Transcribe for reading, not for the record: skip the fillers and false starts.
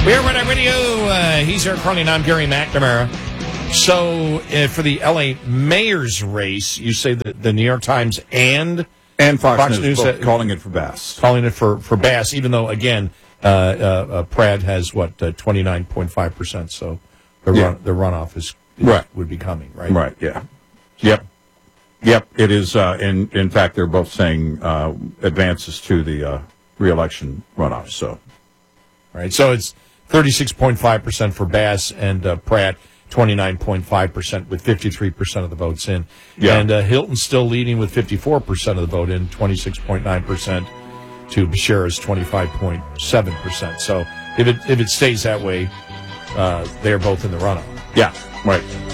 We're Red Eye Radio. He's Eric Carney, I'm Gary McNamara. So, for the L.A. mayor's race, you say that the New York Times and Fox News calling it for Bass. Calling it for Bass, even though, again, Pratt has, 29.5%. So the runoff would be coming, right? Right, yeah. Yep, it is. In fact, they're both saying advances to the re-election runoff. So, all right. So it's 36.5% for Bass and Pratt, 29.5% with 53% of the votes in. Yeah. And Hilton's still leading with 54% of the vote in, 26.9% to Bashira's 25.7%. So if it stays that way, they're both in the runoff. Yeah, right.